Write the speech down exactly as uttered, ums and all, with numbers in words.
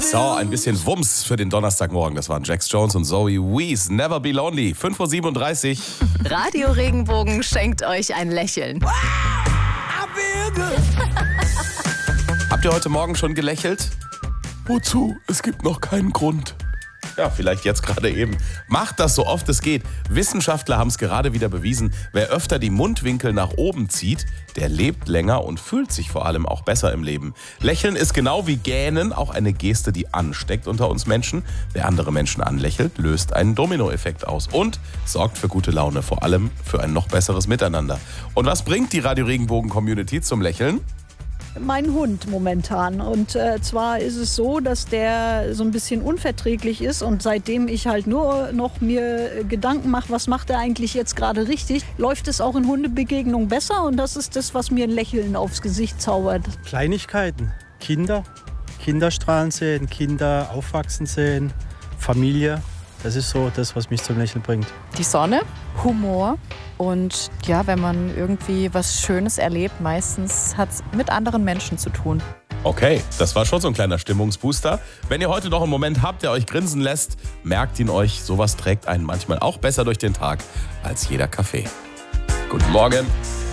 So, ein bisschen Wumms für den Donnerstagmorgen. Das waren Jax Jones und Zoe Wees. Never be lonely. fünf Uhr siebenunddreißig. Radio Regenbogen schenkt euch ein Lächeln. Habt ihr heute Morgen schon gelächelt? Wozu? Es gibt noch keinen Grund. Ja, vielleicht jetzt gerade eben. Macht das so oft es geht. Wissenschaftler haben es gerade wieder bewiesen. Wer öfter die Mundwinkel nach oben zieht, der lebt länger und fühlt sich vor allem auch besser im Leben. Lächeln ist genau wie Gähnen auch eine Geste, die ansteckt unter uns Menschen. Wer andere Menschen anlächelt, löst einen Dominoeffekt aus und sorgt für gute Laune, vor allem für ein noch besseres Miteinander. Und was bringt die Radio Regenbogen Community zum Lächeln? Mein Hund momentan. Und äh, zwar ist es so, dass der so ein bisschen unverträglich ist. Und seitdem ich halt nur noch mir Gedanken mache, was macht er eigentlich jetzt gerade richtig, läuft es auch in Hundebegegnungen besser. Und das ist das, was mir ein Lächeln aufs Gesicht zaubert. Kleinigkeiten. Kinder. Kinder strahlen sehen, Kinder aufwachsen sehen, Familie. Das ist so das, was mich zum Lächeln bringt. Die Sonne, Humor und ja, wenn man irgendwie was Schönes erlebt, meistens hat es mit anderen Menschen zu tun. Okay, das war schon so ein kleiner Stimmungsbooster. Wenn ihr heute noch einen Moment habt, der euch grinsen lässt, merkt ihn euch, sowas trägt einen manchmal auch besser durch den Tag als jeder Kaffee. Guten Morgen.